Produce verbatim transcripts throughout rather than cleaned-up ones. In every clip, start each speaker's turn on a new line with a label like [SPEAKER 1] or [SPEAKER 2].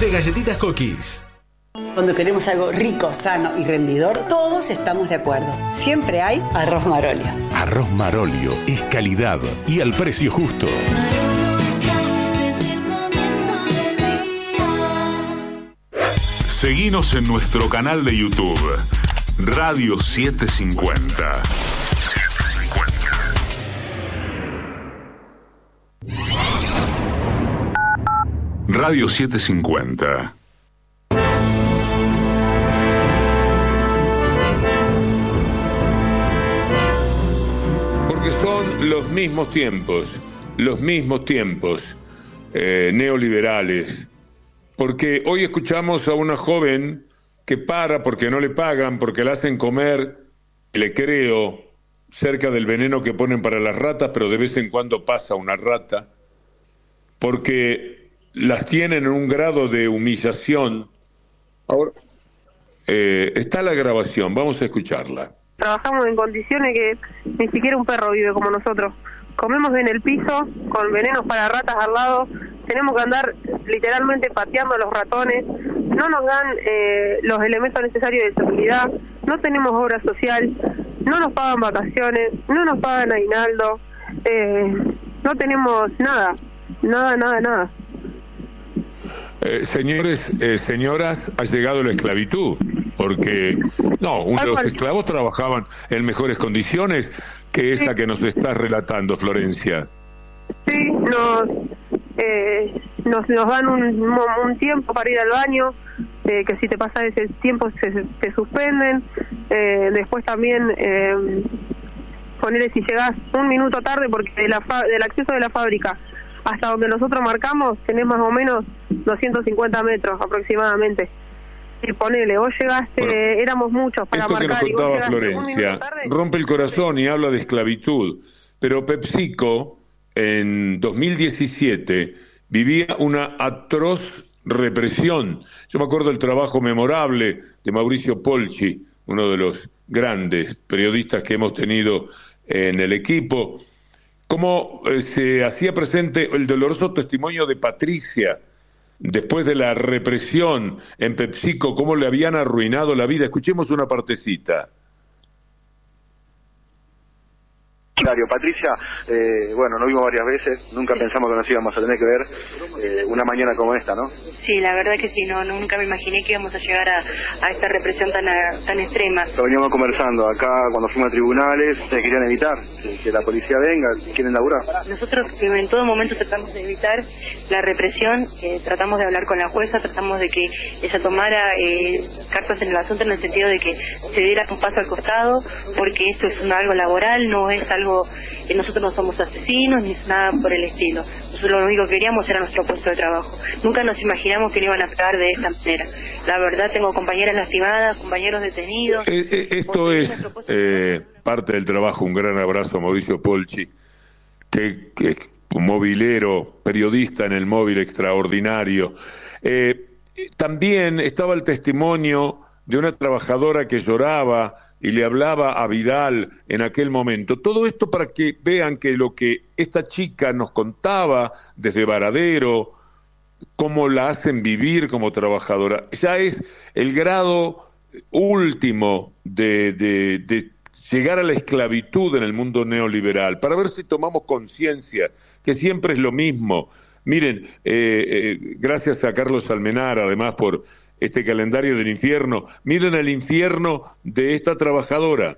[SPEAKER 1] de Galletitas Cookies.
[SPEAKER 2] Cuando queremos algo rico, sano y rendidor, todos estamos de acuerdo. Siempre hay arroz Marolio.
[SPEAKER 1] Arroz Marolio es calidad y al precio justo.
[SPEAKER 3] Seguinos en nuestro canal de YouTube, Radio setecientos cincuenta. Radio setecientos cincuenta.
[SPEAKER 4] Porque son los mismos tiempos, los mismos tiempos eh, neoliberales. Porque hoy escuchamos a una joven que para porque no le pagan, porque la hacen comer, le creo, cerca del veneno que ponen para las ratas, pero de vez en cuando pasa una rata, porque las tienen en un grado de humillación. Ahora, eh, está la grabación, vamos a escucharla.
[SPEAKER 5] Trabajamos en condiciones que ni siquiera un perro vive como nosotros. Comemos en el piso, con venenos para ratas al lado, tenemos que andar literalmente pateando a los ratones, no nos dan eh, los elementos necesarios de seguridad, no tenemos obra social, no nos pagan vacaciones, no nos pagan aguinaldo, eh, no tenemos nada, nada, nada, nada.
[SPEAKER 4] Eh, señores, eh, señoras, ha llegado la esclavitud, porque no, un, los esclavos trabajaban en mejores condiciones que esa sí. que nos estás relatando, Florencia.
[SPEAKER 5] Sí, nos, eh, nos, nos dan un, un tiempo para ir al baño, eh, que si te pasas ese tiempo se, se suspenden, eh, después también eh, ponerle si llegás un minuto tarde, porque de la fa- del acceso de la fábrica hasta donde nosotros marcamos tenés más o menos doscientos cincuenta metros aproximadamente. Y ponele, vos llegaste, bueno, éramos muchos para
[SPEAKER 4] esto
[SPEAKER 5] marcar.
[SPEAKER 4] Que nos contaba Florencia rompe el corazón y habla de esclavitud, pero PepsiCo en dos mil diecisiete vivía una atroz represión. Yo me acuerdo del trabajo memorable de Mauricio Polchi, uno de los grandes periodistas que hemos tenido en el equipo, cómo eh, se hacía presente el doloroso testimonio de Patricia, después de la represión en PepsiCo, cómo le habían arruinado la vida. Escuchemos una partecita.
[SPEAKER 6] Patricia, eh, bueno, nos vimos varias veces, nunca pensamos que nos íbamos a tener que ver eh, una mañana como esta, ¿no?
[SPEAKER 7] Sí, la verdad que sí, no, nunca me imaginé que íbamos a llegar a, a esta represión tan, a, tan extrema.
[SPEAKER 6] Lo veníamos conversando acá cuando fuimos a tribunales, se querían evitar que, que la policía venga, quieren laburar.
[SPEAKER 7] Nosotros en todo momento tratamos de evitar la represión, eh, tratamos de hablar con la jueza, tratamos de que ella tomara eh, cartas en el asunto en el sentido de que se diera un paso al costado, porque esto es un, algo laboral, no es algo que nosotros no somos asesinos ni nada por el estilo. Nosotros lo único que queríamos era nuestro puesto de trabajo. Nunca nos imaginamos que lo iban a pegar de esta manera. La verdad, tengo compañeras lastimadas, compañeros detenidos.
[SPEAKER 4] Eh, eh, esto es eh, parte del trabajo. Un gran abrazo a Mauricio Polchi, que, que es un movilero, periodista en el móvil extraordinario. Eh, también estaba el testimonio de una trabajadora que lloraba y le hablaba a Vidal en aquel momento. Todo esto para que vean que lo que esta chica nos contaba desde Varadero, cómo la hacen vivir como trabajadora, ya es el grado último de, de, de llegar a la esclavitud en el mundo neoliberal, para ver si tomamos conciencia, que siempre es lo mismo. Miren, eh, eh, gracias a Carlos Almenara, además, por este calendario del infierno. Miren el infierno de esta trabajadora.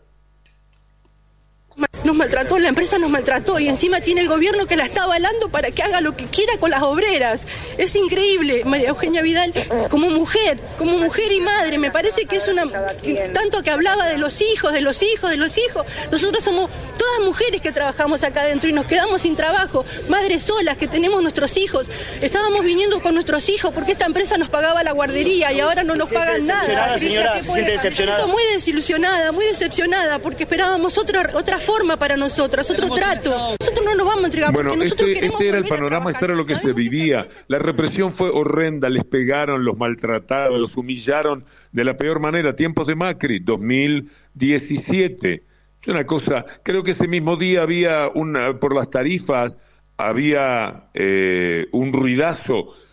[SPEAKER 8] Nos maltrató, la empresa nos maltrató y encima tiene el gobierno que la está avalando para que haga lo que quiera con las obreras. Es increíble. María Eugenia Vidal, como mujer, como mujer y madre, me parece que es una... Tanto que hablaba de los hijos, de los hijos, de los hijos. Nosotros somos todas mujeres que trabajamos acá adentro y nos quedamos sin trabajo. Madres solas que tenemos nuestros hijos. Estábamos viniendo con nuestros hijos porque esta empresa nos pagaba la guardería y ahora no nos pagan nada.
[SPEAKER 9] Señora, ¿se siente decepcionada?
[SPEAKER 8] Muy desilusionada, muy decepcionada porque esperábamos otra, otra forma para nosotras, otro trato. Nosotros no nos vamos a entregar.
[SPEAKER 4] Bueno,
[SPEAKER 8] nosotros
[SPEAKER 4] este, este era el panorama, esto era lo que se vivía. La represión fue horrenda, les pegaron, los maltrataron, los humillaron de la peor manera. Tiempos de Macri, dos mil diecisiete. Es una cosa, creo que ese mismo día había una, por las tarifas, había eh, un ruidazo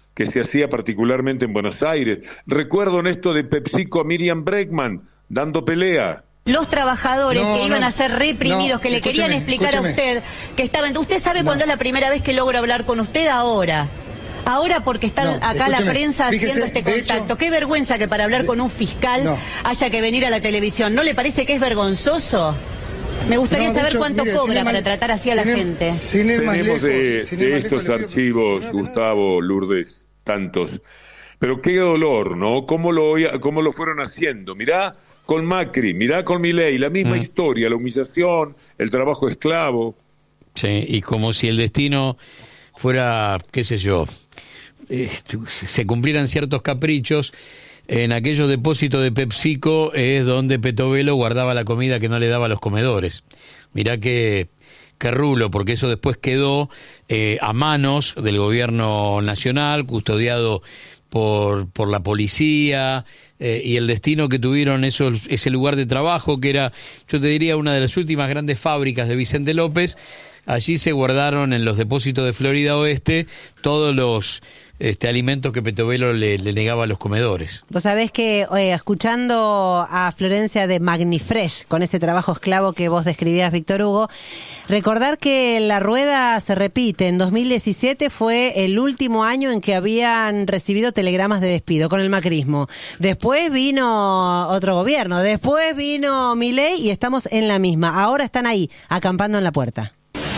[SPEAKER 4] que se hacía particularmente en Buenos Aires. Recuerdo en esto de PepsiCo a Miriam Bregman dando pelea.
[SPEAKER 9] Los trabajadores
[SPEAKER 10] No,
[SPEAKER 9] que iban
[SPEAKER 10] no,
[SPEAKER 9] a ser reprimidos,
[SPEAKER 10] no,
[SPEAKER 9] que le querían
[SPEAKER 10] escúcheme,
[SPEAKER 9] explicar
[SPEAKER 10] escúcheme.
[SPEAKER 9] a usted que estaban... ¿Usted sabe
[SPEAKER 10] No.
[SPEAKER 9] cuándo es la primera vez que logro hablar con usted? Ahora. Ahora porque está
[SPEAKER 10] No,
[SPEAKER 9] acá la
[SPEAKER 10] escúcheme,
[SPEAKER 9] prensa
[SPEAKER 10] fíjese,
[SPEAKER 9] haciendo este
[SPEAKER 10] de
[SPEAKER 9] contacto.
[SPEAKER 10] hecho-
[SPEAKER 9] Qué vergüenza que para hablar con un fiscal
[SPEAKER 10] No.
[SPEAKER 9] haya que venir a la televisión. ¿No le parece que es vergonzoso? Me gustaría
[SPEAKER 10] No, de
[SPEAKER 9] saber
[SPEAKER 10] hecho,
[SPEAKER 9] cuánto
[SPEAKER 10] mire,
[SPEAKER 9] cobra
[SPEAKER 10] sin ir
[SPEAKER 9] para
[SPEAKER 10] más-
[SPEAKER 9] tratar así a la
[SPEAKER 10] sin ir-
[SPEAKER 9] gente.
[SPEAKER 10] Sin ir más
[SPEAKER 4] Tenemos
[SPEAKER 10] lejos,
[SPEAKER 4] de,
[SPEAKER 10] sin ir
[SPEAKER 4] de
[SPEAKER 10] más
[SPEAKER 4] estos
[SPEAKER 10] lejos, le pido-
[SPEAKER 4] archivos,
[SPEAKER 10] primero que nada-
[SPEAKER 4] Gustavo, Lourdes, tantos. Pero qué dolor, ¿no? ¿Cómo lo, cómo lo fueron haciendo? Mirá con Macri, mirá con Milei, la misma
[SPEAKER 11] Mm.
[SPEAKER 4] historia, la humillación, el trabajo esclavo.
[SPEAKER 11] Sí, y como si el destino fuera, qué sé yo, eh, se cumplieran ciertos caprichos. En aquellos depósitos de PepsiCo es donde Petovelo guardaba la comida que no le daba a los comedores. Mirá que, que rulo, porque eso después quedó eh, a manos del gobierno nacional, custodiado por, por la policía, eh, y el destino que tuvieron esos, ese lugar de trabajo, que era, yo te diría, una de las últimas grandes fábricas de Vicente López. Allí se guardaron en los depósitos de Florida Oeste todos los este, alimentos que Petovelo le, le negaba a los comedores.
[SPEAKER 12] Vos sabés que eh, escuchando a Florencia de Magnifresh, con ese trabajo esclavo que vos describías, Víctor Hugo, recordar que la rueda se repite. En dos mil diecisiete fue el último año en que habían recibido telegramas de despido con el macrismo. Después vino otro gobierno, después vino Milei y estamos en la misma. Ahora están ahí, acampando en la puerta.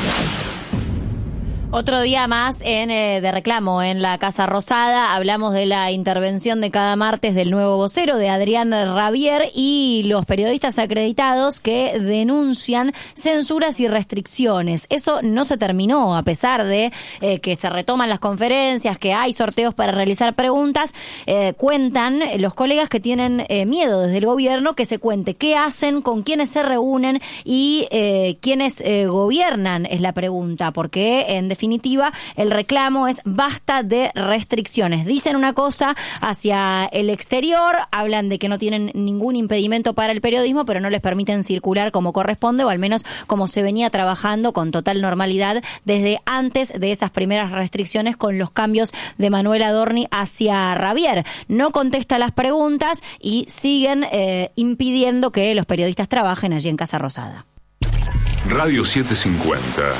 [SPEAKER 13] Otro día más en eh, de reclamo en la Casa Rosada. Hablamos de la intervención de cada martes del nuevo vocero, de Adrián Rabier, y los periodistas acreditados que denuncian censuras y restricciones. Eso no se terminó, a pesar de eh, que se retoman las conferencias, que hay sorteos para realizar preguntas. Eh, cuentan los colegas que tienen eh, miedo desde el gobierno que se cuente qué hacen, con quiénes se reúnen y eh, quiénes eh, gobiernan, es la pregunta, porque en definitiva En definitiva, el reclamo es basta de restricciones. Dicen una cosa hacia el exterior, hablan de que no tienen ningún impedimento para el periodismo, pero no les permiten circular como corresponde, o al menos como se venía trabajando con total normalidad desde antes de esas primeras restricciones, con los cambios de Manuel Adorni hacia Rabier. No contesta las preguntas y siguen eh, impidiendo que los periodistas trabajen allí en Casa Rosada.
[SPEAKER 3] Radio setecientos cincuenta.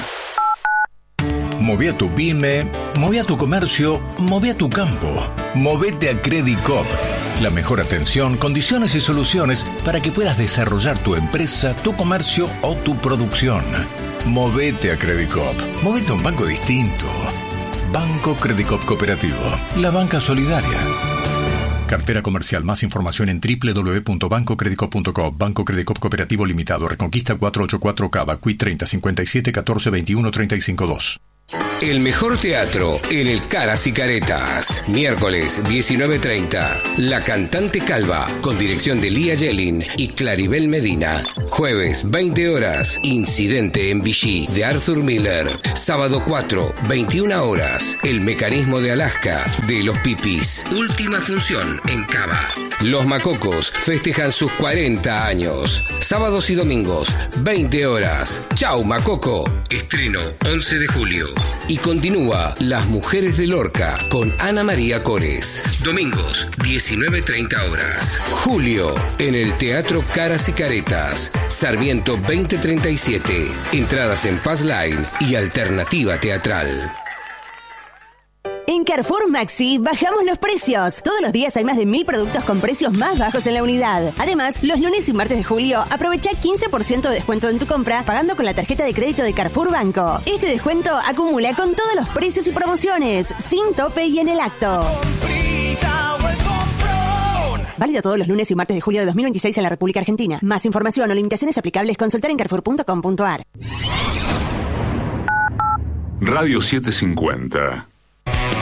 [SPEAKER 1] Moví a tu pyme, moví a tu comercio, moví a tu campo. Movete a Credicop. La mejor atención, condiciones y soluciones para que puedas desarrollar tu empresa, tu comercio o tu producción. Movete a Credicop. Movete a un banco distinto. Banco Credicop Cooperativo. La banca solidaria. Cartera comercial. Más información en doble u doble u doble u punto banco credicop punto com. Banco Credicop Cooperativo Limitado. Reconquista cuatrocientos ochenta y cuatro Cava. Q I treinta cincuenta y siete catorce veintiuno treinta y cinco dos.
[SPEAKER 14] El mejor teatro en el Caras y Caretas. Miércoles diecinueve treinta. La Cantante Calva, con dirección de Lía Yelin y Claribel Medina. Jueves veinte horas. Incidente en Vichy, de Arthur Miller. Sábado cuatro, veintiuna horas. El Mecanismo de Alaska, de Los Pipis. Última función en Cava. Los Macocos festejan sus cuarenta años. Sábados y domingos, veinte horas. Chau Macoco. Estreno once de julio. Y continúa Las Mujeres de Lorca con Ana María Cores. Domingos, diecinueve treinta horas. Julio, en el Teatro Caras y Caretas. Sarmiento veinte treinta y siete. Entradas en Passline y Alternativa Teatral.
[SPEAKER 15] En Carrefour Maxi bajamos los precios. Todos los días hay más de mil productos con precios más bajos en la unidad. Además, los lunes y martes de julio aprovecha quince por ciento de descuento en tu compra pagando con la tarjeta de crédito de Carrefour Banco. Este descuento acumula con todos los precios y promociones, sin tope y en el acto. Válido todos los lunes y martes de julio de dos mil veintiséis en la República Argentina. Más información o limitaciones aplicables, consultar en carrefour punto com punto a r.
[SPEAKER 3] Radio setecientos cincuenta.